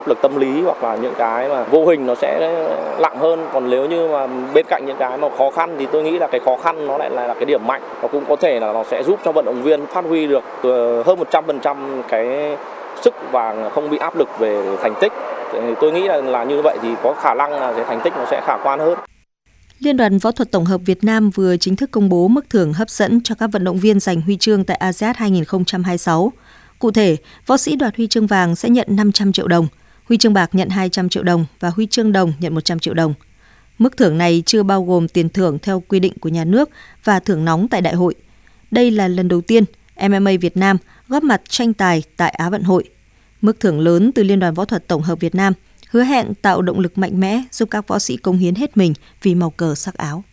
Lực tâm lý hoặc là những cái mà vô hình nó sẽ nặng hơn. Còn nếu như mà bên cạnh những cái mà khó khăn thì tôi nghĩ là cái khó khăn nó lại là cái điểm mạnh. Nó cũng có thể là nó sẽ giúp cho vận động viên phát huy được hơn 100% cái sức và không bị áp lực về thành tích. Thì tôi nghĩ là như vậy thì có khả năng là cái thành tích nó sẽ khả quan hơn. Liên đoàn Võ thuật Tổng hợp Việt Nam vừa chính thức công bố mức thưởng hấp dẫn cho các vận động viên giành huy chương tại ASEAN 2026. Cụ thể, võ sĩ đoạt huy chương vàng sẽ nhận 500 triệu đồng, huy chương bạc nhận 200 triệu đồng và huy chương đồng nhận 100 triệu đồng. Mức thưởng này chưa bao gồm tiền thưởng theo quy định của nhà nước và thưởng nóng tại đại hội. Đây là lần đầu tiên MMA Việt Nam góp mặt tranh tài tại Á vận hội. Mức thưởng lớn từ Liên đoàn Võ thuật Tổng hợp Việt Nam hứa hẹn tạo động lực mạnh mẽ giúp các võ sĩ cống hiến hết mình vì màu cờ sắc áo.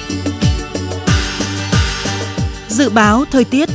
Dự báo thời tiết.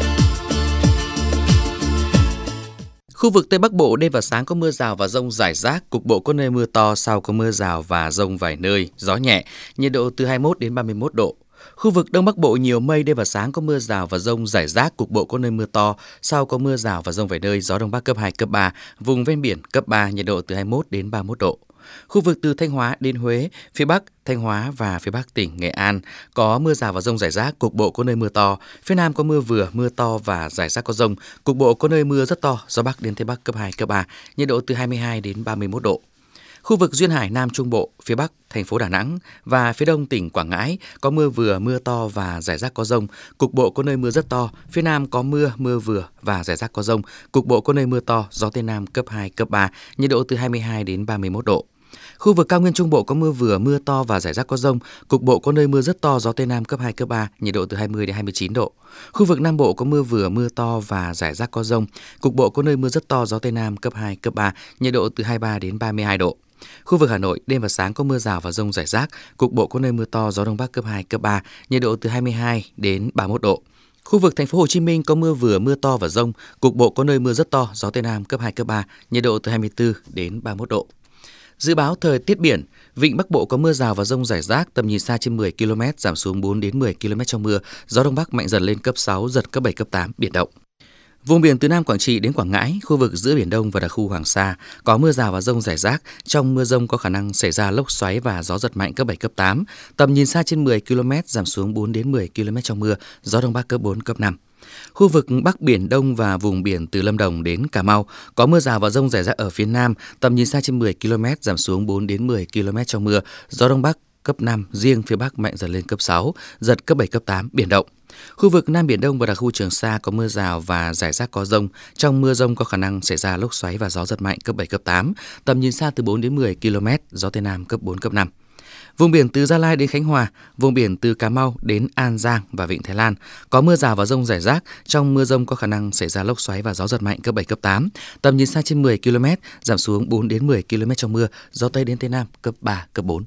Khu vực Tây Bắc Bộ đêm và sáng có mưa rào và dông rải rác, cục bộ có nơi mưa to, sau có mưa rào và dông vài nơi, gió nhẹ, nhiệt độ từ 21 đến 31 độ. Khu vực Đông Bắc Bộ nhiều mây, đêm và sáng có mưa rào và dông rải rác, cục bộ có nơi mưa to, sau có mưa rào và dông vài nơi, gió Đông Bắc cấp 2, cấp 3, vùng ven biển cấp 3, nhiệt độ từ 21 đến 31 độ. Khu vực từ Thanh Hóa đến Huế, phía Bắc, Thanh Hóa và phía Bắc tỉnh Nghệ An có mưa rào và dông rải rác, cục bộ có nơi mưa to. Phía Nam có mưa vừa, mưa to và rải rác có dông, cục bộ có nơi mưa rất to, gió Bắc đến Tây Bắc cấp 2, cấp 3, nhiệt độ từ 22 đến 31 độ. Khu vực duyên hải Nam Trung Bộ, phía Bắc, thành phố Đà Nẵng và phía Đông tỉnh Quảng Ngãi có mưa vừa, mưa to và rải rác có dông, cục bộ có nơi mưa rất to. Phía Nam có mưa, mưa vừa và rải rác có dông, cục bộ có nơi mưa to, gió Tây Nam cấp 2, cấp 3, nhiệt độ từ 22 đến 31 độ. Khu vực cao nguyên Trung Bộ có mưa vừa, mưa to và rải rác có dông, cục bộ có nơi mưa rất to, gió Tây Nam cấp 2, cấp 3, nhiệt độ từ 20 đến 29 độ. Khu vực Nam Bộ có mưa vừa, mưa to và rải rác có dông, cục bộ có nơi mưa rất to, gió Tây Nam cấp 2, cấp 3, nhiệt độ từ 23 đến 32 độ. Khu vực Hà Nội, đêm và sáng có mưa rào và dông rải rác, cục bộ có nơi mưa to, gió Đông Bắc cấp 2, cấp 3, nhiệt độ từ 22 đến 31 độ. Khu vực thành phố Hồ Chí Minh có mưa vừa, mưa to và dông, cục bộ có nơi mưa rất to, gió Tây Nam cấp 2, cấp 3, nhiệt độ từ 24 đến 31 độ. Dự báo thời tiết biển, vịnh Bắc Bộ có mưa rào và dông rải rác, tầm nhìn xa trên 10 km, giảm xuống 4 đến 10 km trong mưa, gió Đông Bắc mạnh dần lên cấp 6, giật cấp 7, cấp 8, biển động. Vùng biển từ Nam Quảng Trị đến Quảng Ngãi, khu vực giữa Biển Đông và đặc khu Hoàng Sa có mưa rào và dông rải rác. Trong mưa dông có khả năng xảy ra lốc xoáy và gió giật mạnh cấp 7, cấp 8. Tầm nhìn xa trên 10 km, giảm xuống 4 đến 10 km trong mưa, gió Đông Bắc cấp 4, cấp 5. Khu vực Bắc Biển Đông và vùng biển từ Lâm Đồng đến Cà Mau có mưa rào và dông rải rác ở phía Nam. Tầm nhìn xa trên 10 km, giảm xuống 4 đến 10 km trong mưa, gió Đông Bắc cấp 5, riêng phía Bắc mạnh dần lên cấp 6, giật cấp 7, cấp 8, biển động. Khu vực Nam Biển Đông và đặc khu Trường Sa có mưa rào và rải rác có dông. Trong mưa dông có khả năng xảy ra lốc xoáy và gió giật mạnh cấp 7, cấp 8. Tầm nhìn xa từ 4 đến 10 km, gió Tây Nam cấp 4, cấp 5. Vùng biển từ Gia Lai đến Khánh Hòa, vùng biển từ Cà Mau đến An Giang và Vịnh Thái Lan có mưa rào và dông rải rác. Trong mưa dông có khả năng xảy ra lốc xoáy và gió giật mạnh cấp 7, cấp 8. Tầm nhìn xa trên 10 km, giảm xuống 4 đến 10 km trong mưa, gió Tây đến Tây Nam cấp 3, cấp 4.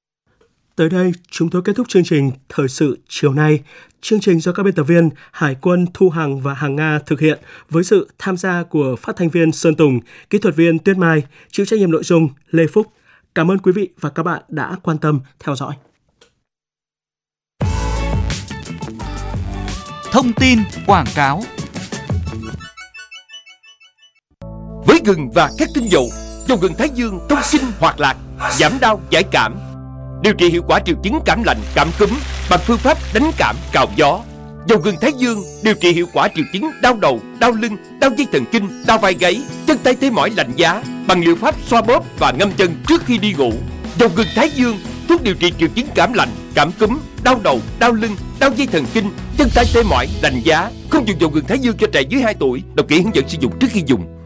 Tới đây, chúng tôi kết thúc chương trình Thời sự chiều nay. Chương trình do các biên tập viên Hải Quân, Thu Hằng và Hằng Nga thực hiện với sự tham gia của phát thanh viên Sơn Tùng, kỹ thuật viên Tuyết Mai, chịu trách nhiệm nội dung Lê Phúc. Cảm ơn quý vị và các bạn đã quan tâm theo dõi. Thông tin quảng cáo. Với gừng và các tinh dầu, dầu gừng Thái Dương thông kinh hoạt lạc, giảm đau giải cảm, điều trị hiệu quả triệu chứng cảm lạnh, cảm cúm bằng phương pháp đánh cảm cào gió. Dầu gừng Thái Dương điều trị hiệu quả triệu chứng đau đầu, đau lưng, đau dây thần kinh, đau vai gáy, chân tay tê mỏi lạnh giá bằng liệu pháp xoa bóp và ngâm chân trước khi đi ngủ. Dầu gừng Thái Dương thuốc điều trị triệu chứng cảm lạnh, cảm cúm, đau đầu, đau lưng, đau dây thần kinh, chân tay tê mỏi lạnh giá. Không dùng dầu gừng Thái Dương cho trẻ dưới 2 tuổi. Đọc kỹ hướng dẫn sử dụng trước khi dùng.